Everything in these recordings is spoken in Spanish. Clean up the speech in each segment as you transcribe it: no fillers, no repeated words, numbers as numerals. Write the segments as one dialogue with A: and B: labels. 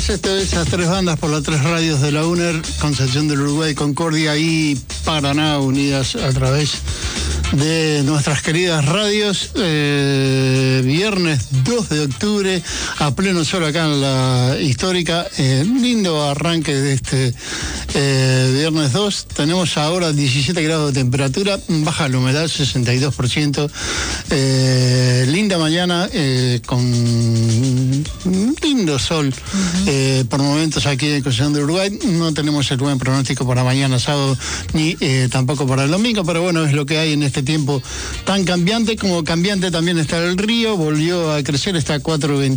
A: Esto es a tres bandas por las tres radios de la UNER, Concepción del Uruguay, Concordia y Paraná, unidas a través de nuestras queridas radios. Viernes 2 de octubre, a pleno sol acá en la histórica. Lindo arranque de este viernes 2. Tenemos ahora 17 grados de temperatura, baja la humedad, 62%. Linda mañana con un lindo sol por momentos aquí en Concepción del Uruguay. No tenemos el buen pronóstico para mañana sábado ni tampoco para el domingo, pero bueno, es lo que hay en este tiempo tan cambiante. Como cambiante también está el río, volvió a crecer, está a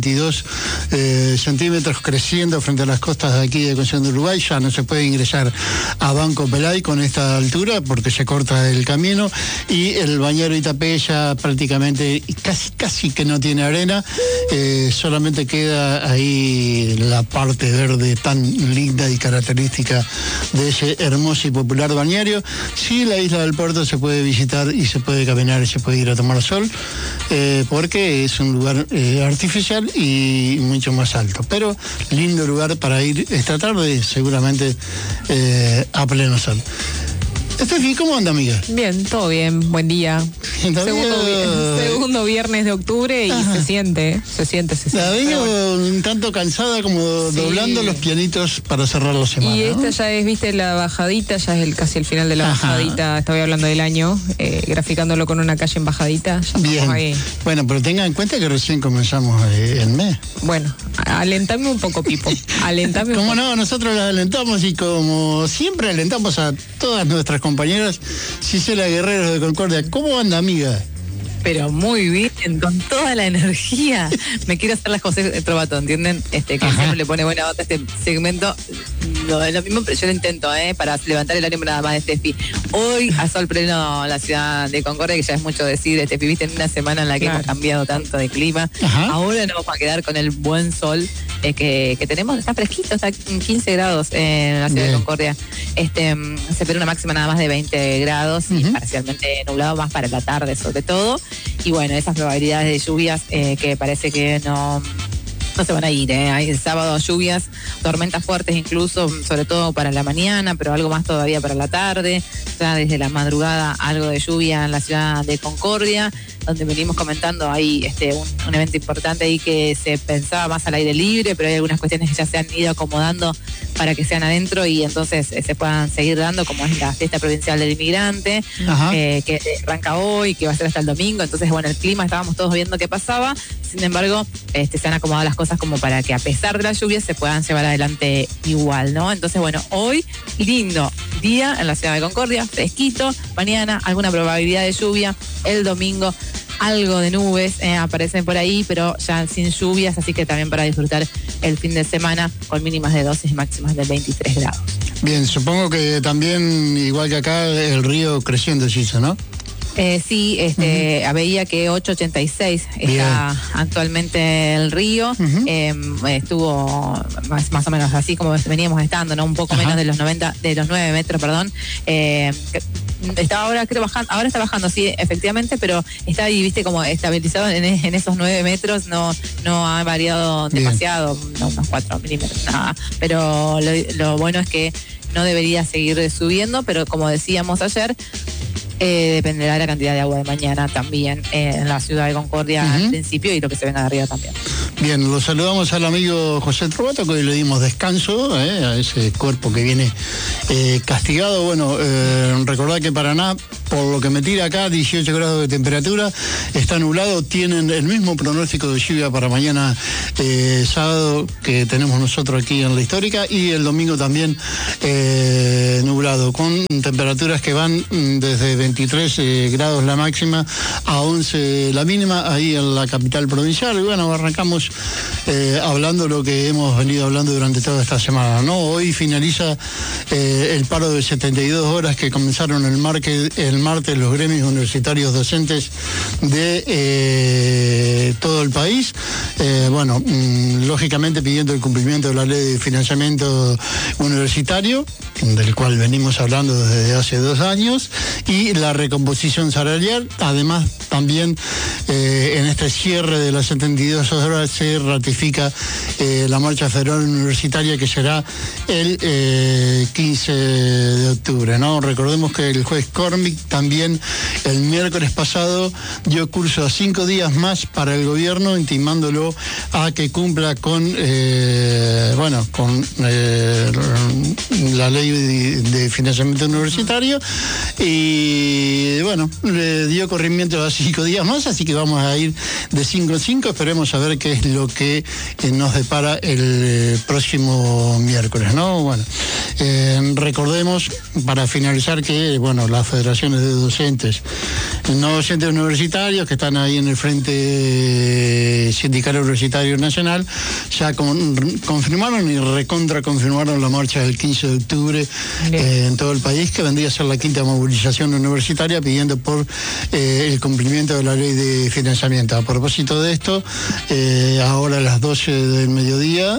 A: 4,22 centímetros creciendo frente a las costas de aquí de Concepción del Uruguay. Ya no se puede ingresar a Banco Pelay con esta altura porque se corta el camino, y el bañero Itapé ya prácticamente casi que no tiene arena, solamente queda ahí la parte verde tan linda y característica de ese hermoso y popular balneario. Sí, la isla del Puerto se puede visitar y se puede caminar y se puede ir a tomar sol, porque es un lugar artificial y mucho más alto, pero lindo lugar para ir esta tarde, seguramente a pleno sol. Estefi, ¿cómo anda, amiga?
B: Bien, todo bien, buen día. Segundo viernes de octubre y se siente. La
A: veo un tanto cansada, como doblando los pianitos para cerrar la semana.
B: Y esta ya es, viste, la bajadita, ya es casi el final de la bajadita. Estaba hablando del año, graficándolo con una calle en bajadita. Ya
A: bien,
B: ahí.
A: Bueno, pero tengan en cuenta que recién comenzamos el mes.
B: Bueno, alentame un poco, Pipo. Alentame.
A: ¿Cómo no? Nosotros las alentamos, y como siempre alentamos a todas nuestras compañeras. Gisela Guerrero de Concordia, ¿cómo anda, amiga?
C: Pero muy bien, con toda la energía. Me quiero hacer la José Trovato, ¿entienden? Que siempre le pone buena onda a este segmento. Lo mismo, pero yo lo intento, para levantar el ánimo nada más de Estefi. Hoy, a sol pleno, la ciudad de Concordia, que ya es mucho decir, Estefi, viste, en una semana en la que hemos cambiado tanto de clima. Ahora nos vamos a quedar con el buen sol que tenemos. Está fresquito, está en 15 grados en la ciudad de Concordia. Se espera una máxima nada más de 20 grados y parcialmente nublado, más para la tarde sobre todo. Y bueno, esas probabilidades de lluvias que parece que no se van a ir, Hay el sábado lluvias, tormentas fuertes incluso, sobre todo para la mañana, pero algo más todavía para la tarde. Ya desde la madrugada algo de lluvia en la ciudad de Concordia, donde venimos comentando ahí un evento importante ahí que se pensaba más al aire libre, pero hay algunas cuestiones que ya se han ido acomodando para que sean adentro y entonces se puedan seguir dando, como es la fiesta provincial del inmigrante, que arranca hoy, que va a ser hasta el domingo. Entonces, bueno, el clima, estábamos todos viendo qué pasaba. Sin embargo, se han acomodado las cosas como para que a pesar de las lluvias se puedan llevar adelante igual, ¿no? Entonces, bueno, hoy lindo día en la ciudad de Concordia, fresquito. Mañana alguna probabilidad de lluvia. El domingo algo de nubes aparecen por ahí, pero ya sin lluvias, así que también para disfrutar el fin de semana con mínimas de 12 y máximas de 23 grados.
A: Bien, supongo que también, igual que acá, el río creciendo, Gisa, ¿no?
C: Sí, veía que 8.86 está actualmente el río. Estuvo más o menos así como veníamos estando, ¿no? Un poco menos de los 9 metros, perdón. Estaba ahora, creo, bajando, ahora está bajando, sí, efectivamente, pero está ahí, viste, como estabilizado en esos 9 metros, no ha variado demasiado, no, unos 4 milímetros, nada. Pero lo bueno es que no debería seguir subiendo, pero como decíamos ayer, dependerá de la cantidad de agua de mañana también en la ciudad de Concordia al principio y lo que se venga de arriba también.
A: Bien, lo saludamos al amigo José Trovato, que hoy le dimos descanso a ese cuerpo que viene castigado. Bueno, recordad que Paraná, por lo que me tira acá, 18 grados de temperatura, está nublado, tienen el mismo pronóstico de lluvia para mañana sábado que tenemos nosotros aquí en la histórica, y el domingo también nublado, con temperaturas que van desde 23 grados la máxima a 11 la mínima, ahí en la capital provincial. Y bueno, arrancamos hablando lo que hemos venido hablando durante toda esta semana, ¿no? Hoy finaliza el paro de 72 horas que comenzaron el martes los gremios universitarios docentes de todo el país. Bueno, lógicamente pidiendo el cumplimiento de la ley de financiamiento universitario, del cual venimos hablando desde hace 2 años, y la recomposición salarial. Además, también en este cierre de las 72 horas se ratifica la marcha federal universitaria, que será el 15 de octubre, ¿no? Recordemos que el juez Cormick también el miércoles pasado dio curso a 5 días más para el gobierno, intimándolo a que cumpla con la ley de financiamiento universitario, y bueno, le dio corrimiento a 5 días más, así que vamos a ir de 5 en 5. Esperemos a ver qué es lo que nos depara el próximo miércoles, ¿no? Bueno, recordemos, para finalizar, que bueno, las federaciones de docentes, no docentes universitarios que están ahí en el Frente Sindical Universitario Nacional, ya confirmaron y recontraconfirmaron la marcha del 15 de octubre en todo el país, que vendría a ser la 5ª movilización universitaria, pidiendo por el cumplimiento de la ley de financiamiento. A propósito de esto, ahora a las 12 del mediodía,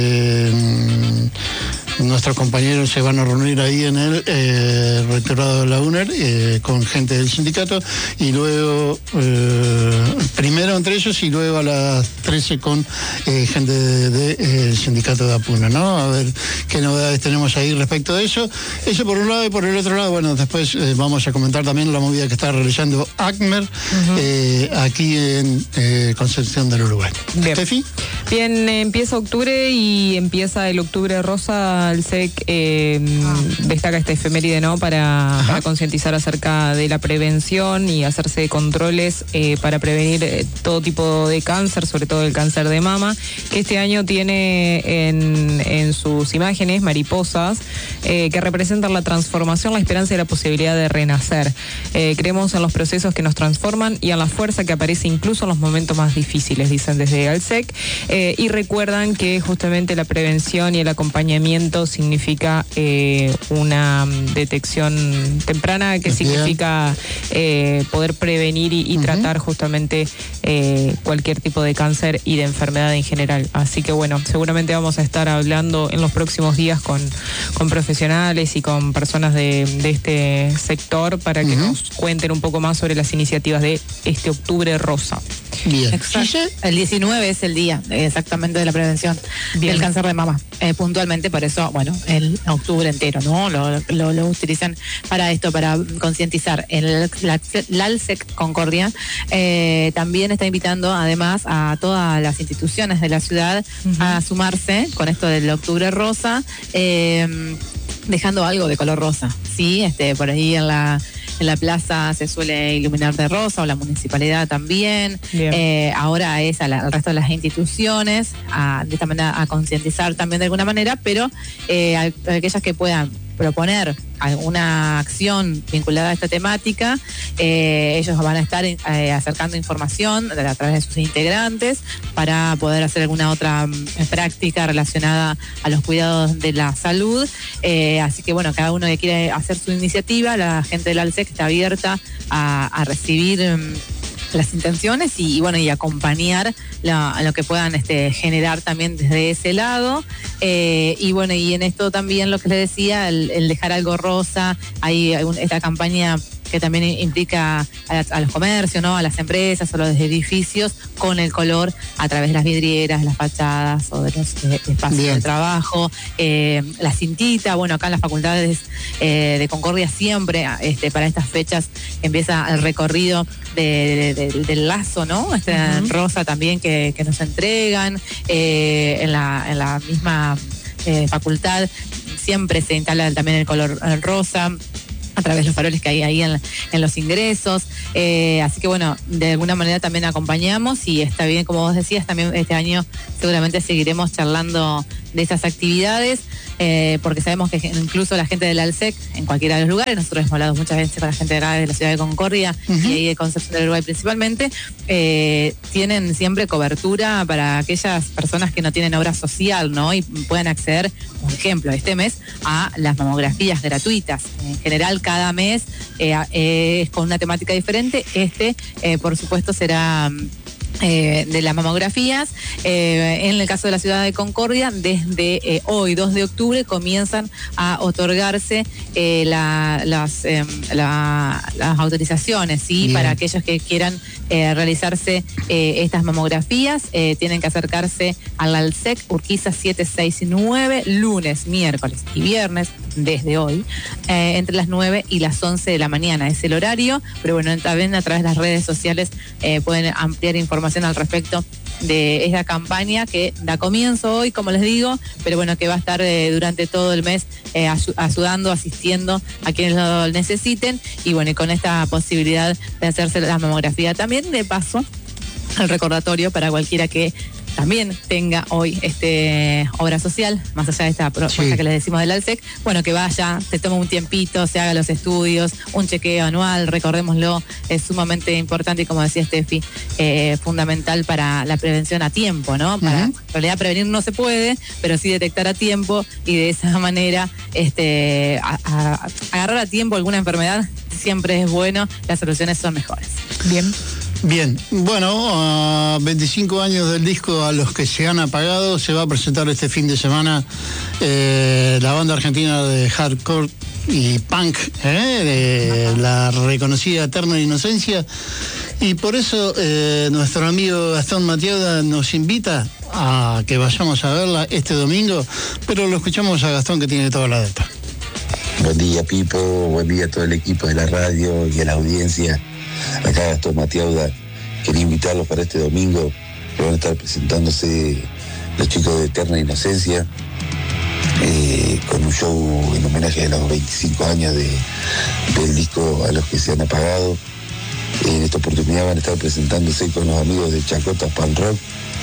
A: nuestros compañeros se van a reunir ahí en el rectorado de la UNER con gente del sindicato, y luego primero entre ellos y luego a las 13 con gente del sindicato de Apuna, ¿no? A ver qué novedades tenemos ahí respecto de eso. Eso por un lado, y por el otro lado, bueno, después vamos a comentar también la movida que está realizando ACMER aquí en Concepción del Uruguay.
B: Bien.
A: ¿Steffi?
B: Bien, empieza octubre y empieza el octubre rosa. El SEC destaca esta efeméride, ¿no? Para concientizar acerca de la prevención y hacerse controles para prevenir todo tipo de cáncer, sobre todo el cáncer de mama, que este año tiene en sus imágenes mariposas que representan la transformación, la esperanza y la posibilidad de renacer. Creemos en los procesos que nos transforman y en la fuerza que aparece incluso en los momentos más difíciles, dicen desde ALSEC, y recuerdan que justamente la prevención y el acompañamiento significa una detección temprana, que significa poder prevenir y tratar justamente cualquier tipo de cáncer y de enfermedad en general. Así que bueno, seguramente vamos a estar hablando en los próximos días con profesionales y con personas de este sector para que nos cuenten un poco más sobre las iniciativas de este octubre rosa.
A: Bien.
C: Exacto. El 19 es el día exactamente de la prevención del cáncer de mama. Puntualmente, por eso, bueno, el octubre entero, ¿no? Lo utilizan para esto, para concientizar. La ALSEC Concordia también está invitando, además, a todas las instituciones de la ciudad a sumarse con esto del octubre rosa, dejando algo de color rosa, ¿sí? Por ahí en la plaza se suele iluminar de rosa, o la municipalidad también. Ahora es al resto de las instituciones de esta manera a concientizar también de alguna manera, pero aquellas que puedan proponer alguna acción vinculada a esta temática, ellos van a estar acercando información a través de sus integrantes para poder hacer alguna otra práctica relacionada a los cuidados de la salud. Así que bueno, cada uno que quiere hacer su iniciativa, la gente del ALSEC está abierta a recibir las intenciones y bueno, y acompañar lo que puedan generar también desde ese lado. Y bueno, y en esto también lo que les decía, el dejar algo rosa, hay esta campaña que también implica a los comercios, ¿no? A las empresas o los edificios, con el color a través de las vidrieras, de las fachadas o de los espacios de trabajo. La cintita, bueno, acá en las facultades de Concordia siempre, para estas fechas, empieza el recorrido del lazo, ¿no? Rosa también que nos entregan. En la misma facultad siempre se instala también el color rosa a través de los faroles que hay ahí en los ingresos. Así que bueno, de alguna manera también acompañamos, y está bien, como vos decías, también este año seguramente seguiremos charlando de esas actividades, porque sabemos que incluso la gente del ALSEC, en cualquiera de los lugares, nosotros hemos hablado muchas veces con la gente de acá de la ciudad de Concordia y ahí de Concepción del Uruguay principalmente, tienen siempre cobertura para aquellas personas que no tienen obra social, ¿no? Y puedan acceder, por ejemplo, este mes, a las mamografías gratuitas. En general, cada mes es con una temática diferente. Por supuesto, será de las mamografías. En el caso de la ciudad de Concordia, desde hoy, 2 de octubre, comienzan a otorgarse las autorizaciones, ¿sí? Para aquellos que quieran realizarse estas mamografías. Tienen que acercarse al ALSEC Urquiza 769, lunes, miércoles y viernes, desde hoy, entre las 9 y las 11 de la mañana. Es el horario, pero bueno, también a través de las redes sociales pueden ampliar información al respecto de esta campaña que da comienzo hoy, como les digo, pero bueno, que va a estar durante todo el mes ayudando, asistiendo a quienes lo necesiten, y bueno, y con esta posibilidad de hacerse la mamografía también, de paso, el recordatorio para cualquiera que también tenga hoy obra social, más allá de esta propuesta que les decimos del ALSEC, bueno, que vaya, se tome un tiempito, se haga los estudios, un chequeo anual, recordémoslo, es sumamente importante y, como decía Steffi, fundamental para la prevención a tiempo, ¿no? Para, en realidad, prevenir no se puede, pero sí detectar a tiempo, y de esa manera agarrar a tiempo alguna enfermedad siempre es bueno, las soluciones son mejores.
A: Bien, bueno, a 25 años del disco A los que se han apagado, se va a presentar este fin de semana la banda argentina de hardcore y punk, de la reconocida Eterna Inocencia, y por eso nuestro amigo Gastón Matiauda nos invita a que vayamos a verla este domingo, pero lo escuchamos a Gastón, que tiene toda la data.
D: Buen día, Pipo, buen día a todo el equipo de la radio y a la audiencia. Acá Gastón Matiauda, quería invitarlos para este domingo, que van a estar presentándose los chicos de Eterna Inocencia, con un show en homenaje a los 25 años del disco A los que se han apagado. En esta oportunidad van a estar presentándose con los amigos de Chacota Punk Rock.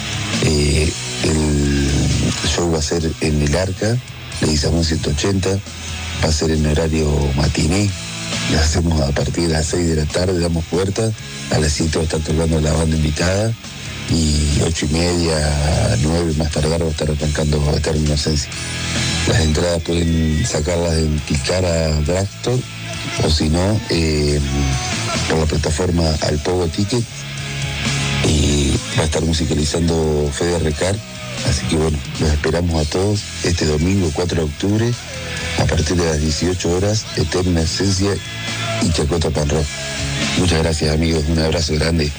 D: El show va a ser en el Arca, Leguizamón 180, va a ser en horario matiné. Lo hacemos a partir de las 6 de la tarde, damos puerta, a las 7 va a estar tocando la banda invitada, y 8:30, 9 más tardar va a estar arrancando Eterna Inocencia. Las entradas pueden sacarlas en Picara Dragstore, o si no, por la plataforma Alpogo Ticket, y va a estar musicalizando Fede Recar. Así que bueno, los esperamos a todos este domingo 4 de octubre, a partir de las 18 horas, Eterna Esencia y Chacota Punk Rock. Muchas gracias, amigos, un abrazo grande.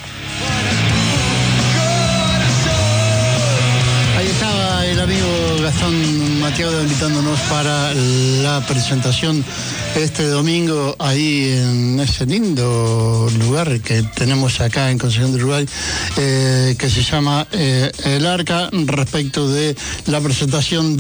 A: Ahí estaba el amigo Gastón Matiauda invitándonos para la presentación este domingo ahí en ese lindo lugar que tenemos acá en Concepción del Uruguay, que se llama El Arca, respecto de la presentación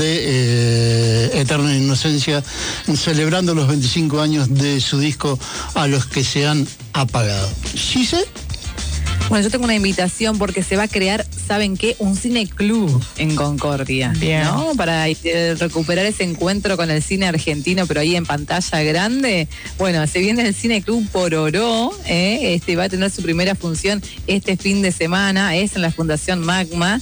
A: de Eterna Inocencia, celebrando los 25 años de su disco A los que se han apagado. ¿Sí sé?
C: Bueno, yo tengo una invitación porque se va a crear, ¿saben qué? Un cineclub en Concordia, ¿no? Para recuperar ese encuentro con el cine argentino, pero ahí en pantalla grande. Bueno, se viene el cineclub Pororó, va a tener su primera función este fin de semana, es en la Fundación Magma,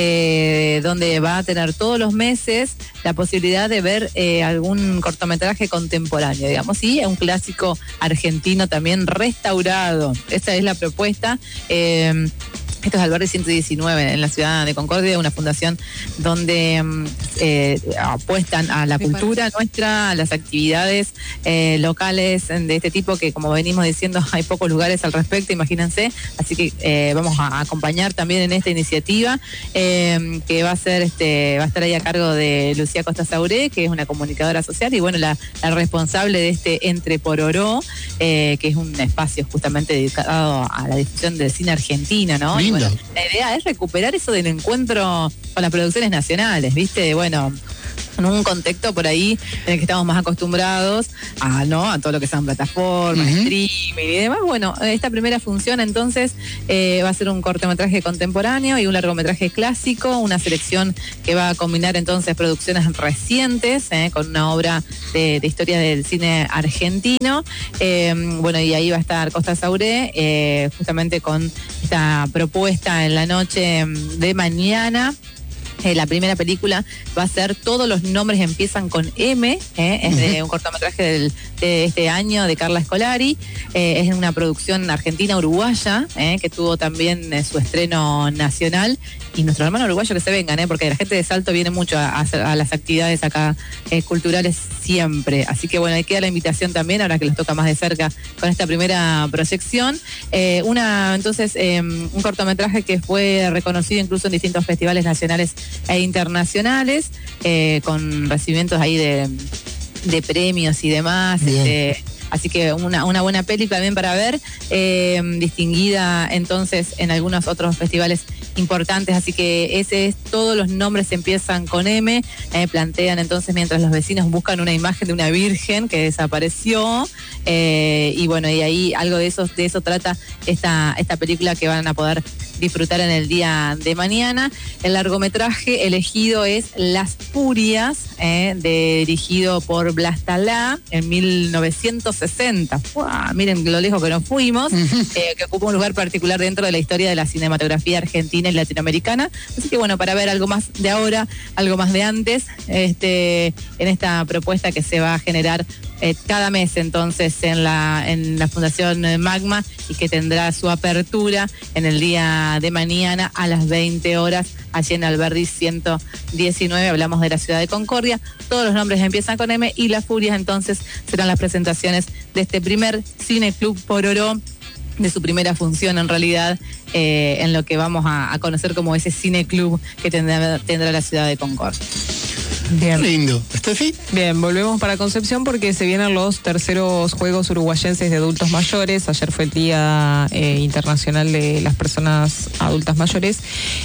C: donde va a tener todos los meses la posibilidad de ver algún cortometraje contemporáneo, digamos, y un clásico argentino también restaurado. Esa es la propuesta. Esto es al barrio 119 en la ciudad de Concordia, una fundación donde apuestan a la cultura nuestra, a las actividades locales de este tipo, que, como venimos diciendo, hay pocos lugares al respecto, imagínense. Así que vamos a acompañar también en esta iniciativa, que va a estar ahí a cargo de Lucía Costa Sauré, que es una comunicadora social, y bueno, la responsable de este Entre Pororó, que es un espacio justamente dedicado a la difusión del cine argentino, ¿no? Y bueno, la idea es recuperar eso del encuentro con las producciones nacionales, ¿viste? Bueno, en un contexto por ahí en el que estamos más acostumbrados a todo lo que son plataformas, streaming y demás. Bueno, esta primera función entonces va a ser un cortometraje contemporáneo y un largometraje clásico, una selección que va a combinar entonces producciones recientes con una obra de historia del cine argentino. Bueno, y ahí va a estar Costa Sauré, justamente con esta propuesta en la noche de mañana. La primera película va a ser Todos los nombres empiezan con M, es de un cortometraje de este año de Carla Scolari, es una producción argentina-uruguaya, que tuvo también su estreno nacional, y nuestros hermanos uruguayos que se vengan, porque la gente de Salto viene mucho a las actividades acá culturales siempre, así que bueno, ahí queda la invitación también, ahora que les toca más de cerca con esta primera proyección, un cortometraje que fue reconocido incluso en distintos festivales nacionales e internacionales, con recibimientos ahí de premios y demás, así que una buena peli también para ver, distinguida entonces en algunos otros festivales importantes, así que ese es Todos los nombres empiezan con M, plantean entonces mientras los vecinos buscan una imagen de una virgen que desapareció, y bueno, y ahí algo de eso trata esta película que van a poder disfrutar en el día de mañana. El largometraje elegido es Las Furias, dirigido por Blas Talá en 1960. Miren lo lejos que nos fuimos, que ocupa un lugar particular dentro de la historia de la cinematografía argentina y latinoamericana. Así que bueno, para ver algo más de ahora, algo más de antes, en esta propuesta que se va a generar cada mes entonces en la Fundación Magma, y que tendrá su apertura en el día de mañana a las 20 horas allí en Alberdi 119, hablamos de la ciudad de Concordia. Todos los nombres empiezan con M, y Las Furias entonces serán las presentaciones de este primer Cineclub Pororó, de su primera función en realidad, en lo que vamos a conocer como ese cineclub que tendrá la ciudad de Concordia.
A: Bien. Lindo. ¿Estefi?
B: Bien, volvemos para Concepción porque se vienen los terceros Juegos Uruguayenses de Adultos Mayores. Ayer fue el Día Internacional de las Personas Adultas Mayores,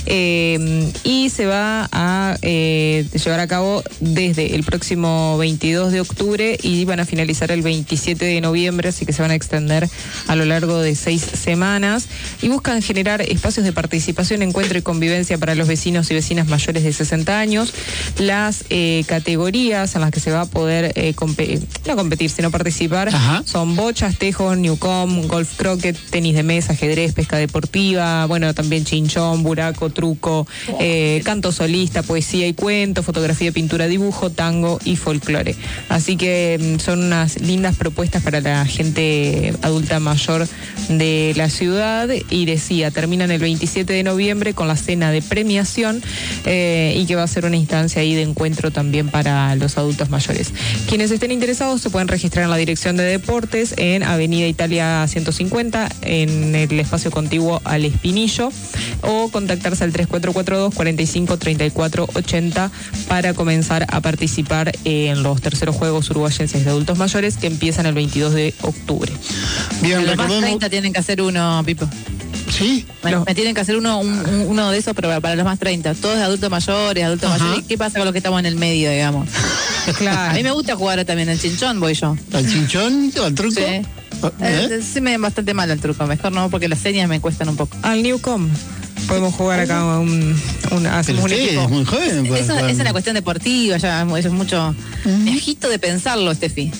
B: y se va a llevar a cabo desde el próximo 22 de octubre y van a finalizar el 27 de noviembre, así que se van a extender a lo largo de 6 semanas, y buscan generar espacios de participación, encuentro y convivencia para los vecinos y vecinas mayores de 60 años. Las categorías en las que se va a poder no competir, sino participar, son bochas, tejo, newcom, golf croquet, tenis de mesa, ajedrez, pesca deportiva, bueno, también chinchón, buraco, truco, canto solista, poesía y cuento, fotografía, pintura, dibujo, tango y folclore. Así que son unas lindas propuestas para la gente adulta mayor de la ciudad, y decía, terminan el 27 de noviembre con la cena de premiación, y que va a ser una instancia ahí de encuentro también para los adultos mayores. Quienes estén interesados se pueden registrar en la Dirección de Deportes en Avenida Italia 150, en el espacio contiguo al Espinillo, o contactarse al 3442 45 34 80 para comenzar a participar en los terceros Juegos Uruguayenses de Adultos Mayores, que empiezan el 22 de octubre.
C: Bien, los más 30 tienen que hacer uno, Pipo.
A: ¿Sí?
C: Me tienen que hacer uno de esos, pero para los más 30. Todos de adultos mayores. ¿Qué pasa con los que estamos en el medio, digamos? Claro. A mí me gusta jugar también al chinchón, voy yo.
A: ¿Al chinchón o al truco?
C: Sí. Sí, me da bastante mal el truco. Mejor no, porque las señas me cuestan un poco.
B: Al newcom. Podemos jugar acá hacemos un equipo.
A: Es muy joven.
C: Eso es una cuestión deportiva, ya es mucho viejito de pensarlo, Estefi.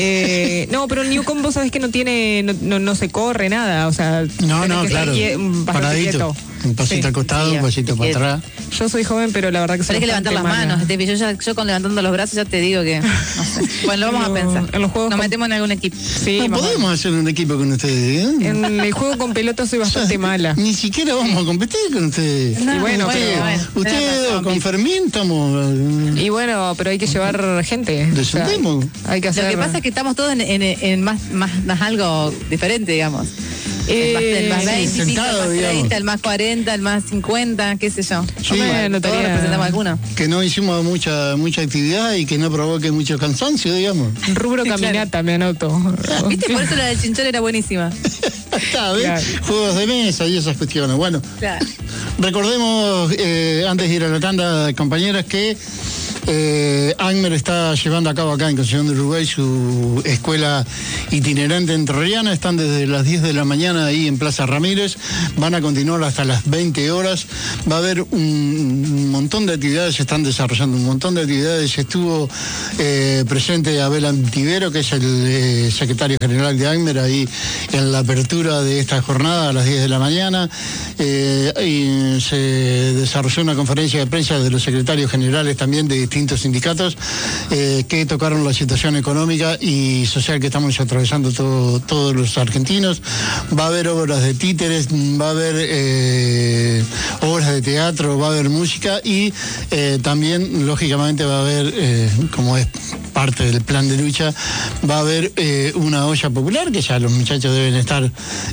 B: No, pero el newcom vos sabés que no se corre nada, o sea,
A: no, claro, paradito, un pasito al costado, un pasito para atrás.
B: Yo soy joven, pero la verdad que
C: hay que levantar las manos, Estefi. Yo con levantando los brazos ya te digo que no sé. Bueno, lo vamos a pensar. En los juegos nos metemos en algún equipo.
B: Sí,
A: no podemos hacer un equipo con ustedes, ¿eh?
B: En el juego con pelota soy bastante mala.
A: Ni siquiera vamos a competir con ustedes.
B: Y bueno,
A: ustedes con Fermín estamos.
B: Y bueno, pero hay que llevar gente. Hay que hacer.
C: Lo que pasa es que estamos todos en más algo diferente, digamos. El más 20, el más 30, el más 40, el más 50, qué sé yo.
A: Sí,
C: todos representamos alguno.
A: Que no hicimos mucha actividad y que no provoque mucho cansancio, digamos.
B: Rubro caminata, me anoto.
C: ¿Viste? Por eso la del chinchón era buenísima.
A: Está bien. Claro. Juegos de mesa y esas cuestiones. Bueno, claro. Recordemos, antes de ir a la tanda, compañeras, que ACMER está llevando a cabo acá en Concepción del Uruguay su escuela itinerante entrerriana. Están desde las 10 de la mañana ahí en Plaza Ramírez. Van a continuar hasta las 20 horas. Va a haber un montón de actividades, se están desarrollando un montón de actividades. Estuvo presente Abel Antivero, que es el secretario general de ACMER, ahí en la apertura de esta jornada a las 10 de la mañana. Y se desarrolló una conferencia de prensa de los secretarios generales también de distintos sindicatos que tocaron la situación económica y social que estamos atravesando todos los argentinos. Va a haber obras de títeres, va a haber obras de teatro, va a haber música y también, lógicamente, va a haber, como es parte del plan de lucha, va a haber una olla popular, que ya los muchachos deben estar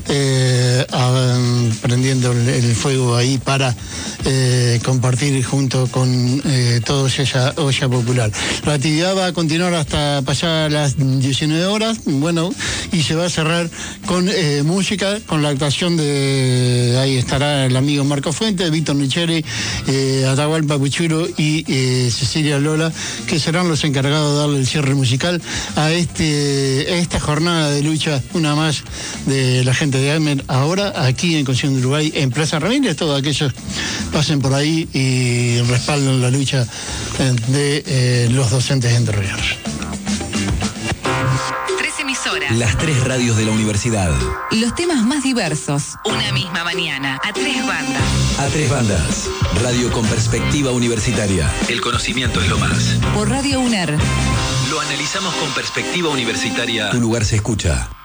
A: prendiendo el fuego ahí para compartir junto con todos esa olla popular. La actividad va a continuar hasta pasar las 19 horas, bueno, y se va a cerrar con música, con la actuación de, ahí estará el amigo Marco Fuentes, Víctor Micheli, Atahualpa Puchuro y Cecilia Lola, que serán los encargados de darle el cierre musical a esta jornada de lucha, una más de la gente de ACMER, ahora aquí en Concepción de Uruguay, en Plaza Ramírez. Todos aquellos pasen por ahí y respaldan la lucha de los docentes entrerrianos.
E: 3 emisoras.
F: Las 3 radios de la universidad.
E: Los temas más diversos. Una misma mañana. A 3 bandas.
F: A 3 bandas. Radio con perspectiva universitaria. El conocimiento es lo más.
E: Por Radio UNER.
F: Lo analizamos con perspectiva universitaria. Tu lugar se escucha.